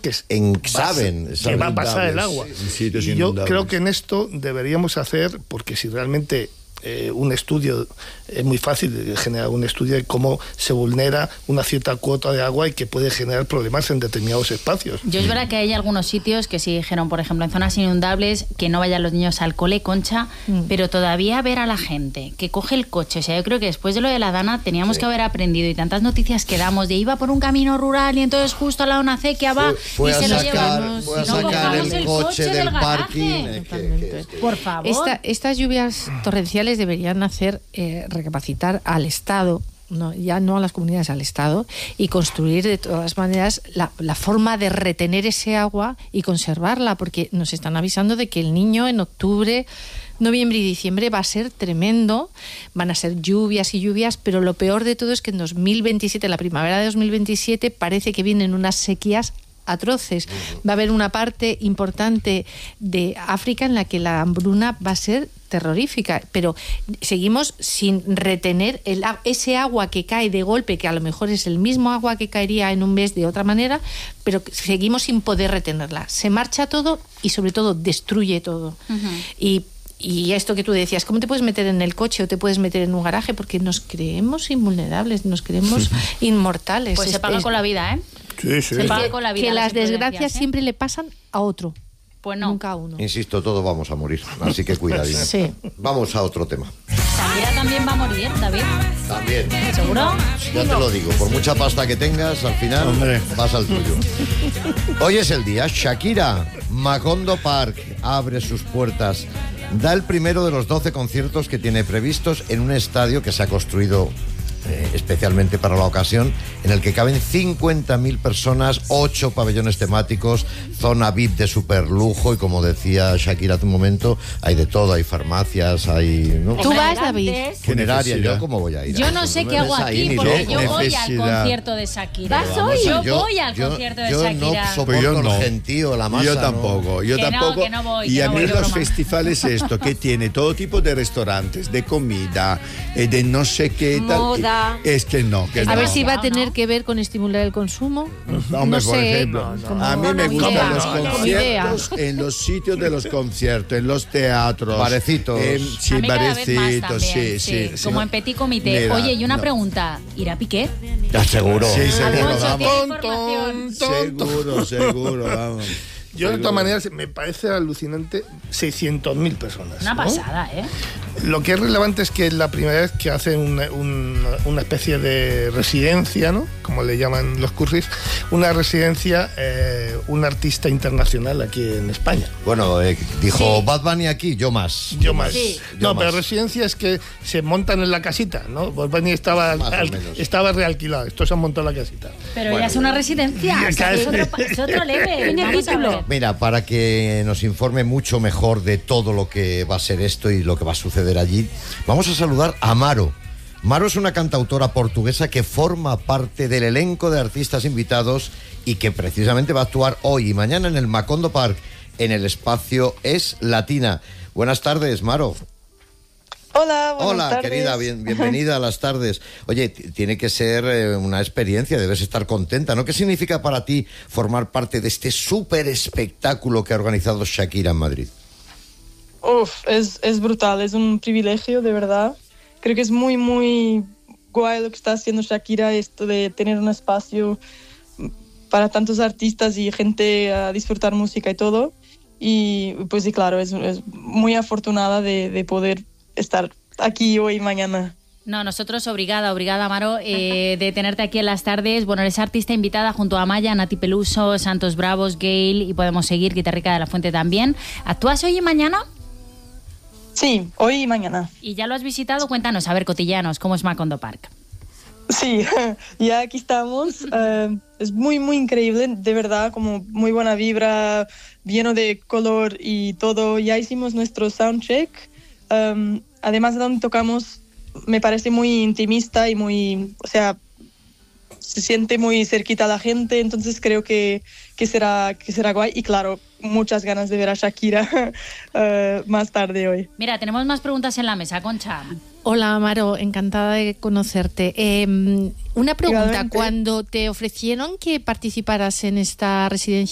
que saben que va a pasar el agua. Y yo creo que en esto deberíamos hacer, porque si realmente un estudio, es muy fácil generar un estudio de cómo se vulnera una cierta cuota de agua y que puede generar problemas en determinados espacios. Yo es verdad que hay algunos sitios que sí dijeron, por ejemplo, en zonas inundables, que no vayan los niños al cole, Concha, pero todavía ver a la gente que coge el coche, o sea, yo creo que después de lo de la Dana teníamos que haber aprendido, y tantas noticias que damos de iba por un camino rural y entonces justo al lado de una acequia va fue y se lo llevamos. Fue a sacar el coche del parking. Por favor. Estas lluvias torrenciales deberían hacer recapacitar al Estado, ya no a las comunidades, al Estado, y construir de todas maneras la forma de retener ese agua y conservarla, porque nos están avisando de que el Niño en octubre, noviembre y diciembre va a ser tremendo, van a ser lluvias y lluvias, pero lo peor de todo es que en 2027, la primavera de 2027, parece que vienen unas sequías atroces. Va a haber una parte importante de África en la que la hambruna va a ser terrorífica, pero seguimos sin retener ese agua que cae de golpe, que a lo mejor es el mismo agua que caería en un mes de otra manera, pero seguimos sin poder retenerla. Se marcha todo y sobre todo destruye todo. Y esto que tú decías, ¿cómo te puedes meter en el coche o te puedes meter en un garaje? Porque nos creemos invulnerables, nos creemos inmortales. Pues se paga con la vida, ¿eh? Sí. Se paga con la vida. Que las desgracias siempre le pasan a otro. Pues no. Nunca a uno. Insisto, todos vamos a morir, así que cuidadín. Sí. Vamos a otro tema. Shakira también va a morir, David. También. ¿Seguro? Ya te lo digo, por mucha pasta que tengas, al final vas al tuyo. Hoy es el día. Shakira, Macondo Park abre sus puertas. Da el primero de los 12 conciertos que tiene previstos en un estadio que se ha construido especialmente para la ocasión, en el que caben 50.000 personas, 8 pabellones temáticos, zona VIP de super lujo, y como decía Shakira hace un momento, hay de todo, hay farmacias, hay... ¿no? ¿Tú vas, David? Funeraria, ¿yo cómo voy a ir? Yo no sé qué hago aquí, porque yo voy al concierto de Shakira. ¿Vas hoy? Yo voy al concierto de Shakira. Yo no soporto el gentío, la masa. Yo tampoco. Que no voy, y que a no mí voy, los broma. festivales esto, que tiene todo tipo de restaurantes, de comida, de no sé qué tal. Moda. Es que no. A ver si va a tener que ver con estimular el consumo. Hombre, no por sé, ejemplo, como a mí me como gustan idea, los como conciertos en los sitios de los conciertos, en los teatros. Barecitos. A Sí, mí cada vez más barecitos, también, sí. Como en Petit Comité. Mira, Oye, y una no. pregunta, ¿irá Piqué? Ya, seguro. Sí, seguro, Alfonso, vamos. ¿tiene información? Seguro, vamos. Yo, de todas maneras, me parece alucinante 600.000 personas. Una pasada, ¿eh? Lo que es relevante es que es la primera vez que hacen una especie de residencia, ¿no? Como le llaman los cursis, una residencia, un artista internacional aquí en España. Bueno, dijo Bad Bunny aquí, yo más. Yo más. Sí. No, pero residencia es que se montan en la casita, ¿no? Bad Bunny estaba realquilado, estos se han montado en la casita. Pero ya es una residencia, o sea, es otro level. Vamos a ver. Mira, para que nos informe mucho mejor de todo lo que va a ser esto y lo que va a suceder allí, vamos a saludar a Maro. Maro es una cantautora portuguesa que forma parte del elenco de artistas invitados y que precisamente va a actuar hoy y mañana en el Macondo Park, en el espacio Es Latina. Buenas tardes, Maro. Hola, buenas tardes. Querida, bienvenida a las tardes. Oye, tiene que ser una experiencia, debes estar contenta, ¿no? ¿Qué significa para ti formar parte de este súper espectáculo que ha organizado Shakira en Madrid? Es brutal, es un privilegio, de verdad. Creo que es muy, muy guay lo que está haciendo Shakira, esto de tener un espacio para tantos artistas y gente a disfrutar música y todo. Y pues sí, claro, es muy afortunada de poder estar aquí hoy y mañana. No, nosotros obrigada, Maro, de tenerte aquí en las tardes. Bueno, eres artista invitada junto a Maya, Nati Peluso, Santos Bravos, Gail, y podemos seguir, Guitarrica de la Fuente también. ¿Actúas hoy y mañana? Sí, hoy y mañana. ¿Y ya lo has visitado? Cuéntanos, a ver, cotillanos, ¿cómo es Macondo Park? Sí, ya aquí estamos. Es muy, muy increíble, de verdad, como muy buena vibra, lleno de color y todo. Ya hicimos nuestro soundcheck. Además de donde tocamos, me parece muy intimista y muy, o sea, se siente muy cerquita a la gente, entonces creo que será guay. Y claro, muchas ganas de ver a Shakira más tarde hoy. Mira, tenemos más preguntas en la mesa, Concha. Hola, Maro, encantada de conocerte. Una pregunta, Igualmente. cuando te ofrecieron que participaras en esta residencia